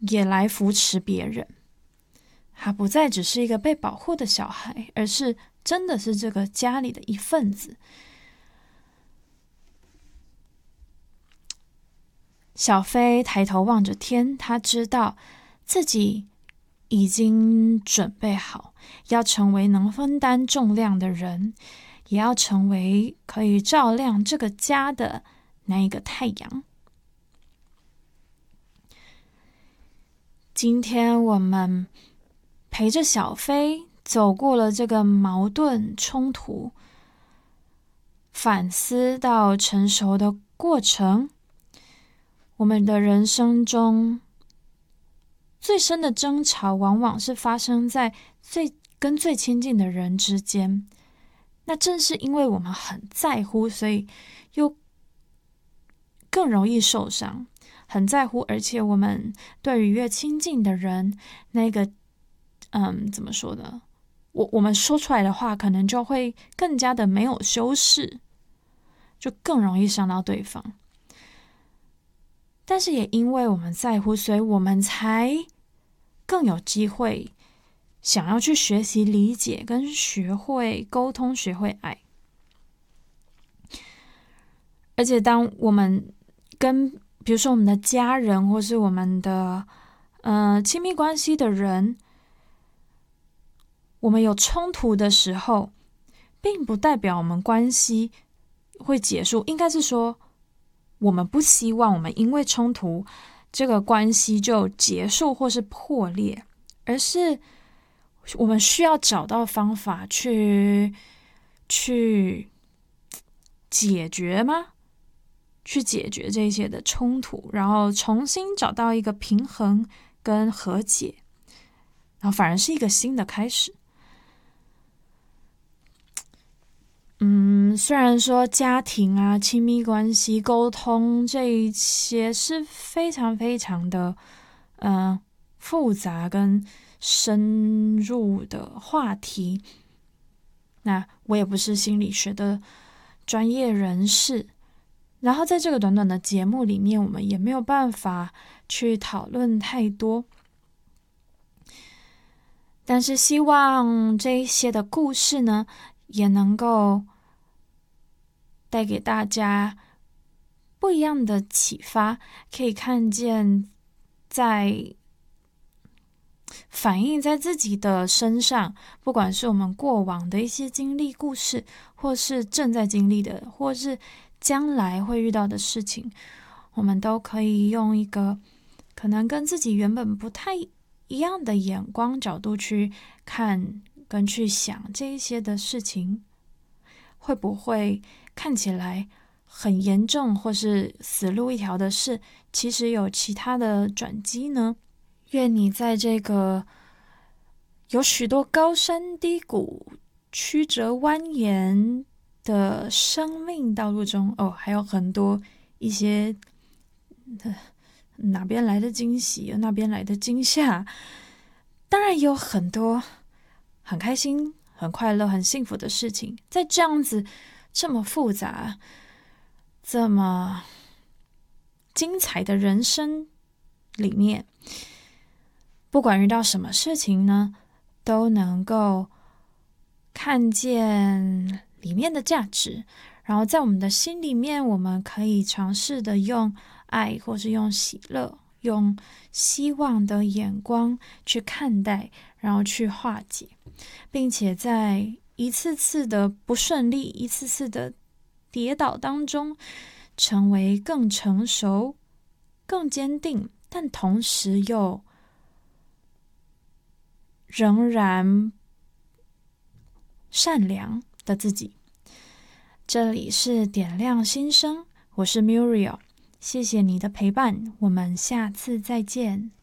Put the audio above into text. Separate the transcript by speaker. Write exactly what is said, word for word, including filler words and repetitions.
Speaker 1: 也来扶持别人。他不再只是一个被保护的小孩，而是真的是这个家里的一份子。小飞抬头望着天，他知道自己已经准备好，要成为能分担重量的人，也要成为可以照亮这个家的那一个太阳。今天我们陪着小飞走过了这个矛盾冲突、反思到成熟的过程。我们的人生中最深的争吵往往是发生在最跟最亲近的人之间，那正是因为我们很在乎，所以又更容易受伤。很在乎，而且我们对于越亲近的人，那个嗯，怎么说呢？我我们说出来的话，可能就会更加的没有修饰，就更容易伤到对方。但是也因为我们在乎，所以我们才更有机会想要去学习理解跟学会沟通，学会爱。而且当我们跟比如说我们的家人或是我们的呃亲密关系的人，我们有冲突的时候，并不代表我们关系会结束，应该是说我们不希望我们因为冲突这个关系就结束或是破裂，而是我们需要找到方法去去解决吗？去解决这些的冲突，然后重新找到一个平衡跟和解，然后反而是一个新的开始。嗯，虽然说家庭啊、亲密关系、沟通这一些是非常非常的呃复杂跟深入的话题，那我也不是心理学的专业人士，然后在这个短短的节目里面，我们也没有办法去讨论太多，但是希望这一些的故事呢，也能够带给大家不一样的启发，可以看见在反映在自己的身上，不管是我们过往的一些经历故事，或是正在经历的，或是将来会遇到的事情，我们都可以用一个可能跟自己原本不太一样的眼光角度去看跟去想这一些的事情，会不会看起来很严重或是死路一条的事，其实有其他的转机呢？愿你在这个有许多高山低谷、曲折蜿蜒的生命道路中，哦，还有很多一些、呃、哪边来的惊喜，那边来的惊吓，当然也有很多很开心、很快乐、很幸福的事情。在这样子这么复杂、这么精彩的人生里面，不管遇到什么事情呢，都能够看见里面的价值，然后在我们的心里面，我们可以尝试的用爱或是用喜乐、用希望的眼光去看待，然后去化解，并且在一次次的不顺利、一次次的跌倒当中，成为更成熟、更坚定，但同时又仍然善良的自己。这里是点亮心声，我是 Muriel， 谢谢你的陪伴，我们下次再见。